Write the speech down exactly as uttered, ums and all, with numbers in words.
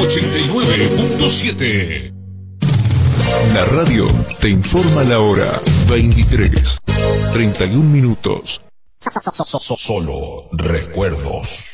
ochenta y nueve punto siete. La radio te informa la hora. veintitrés, treinta y un minutos. Solo recuerdos.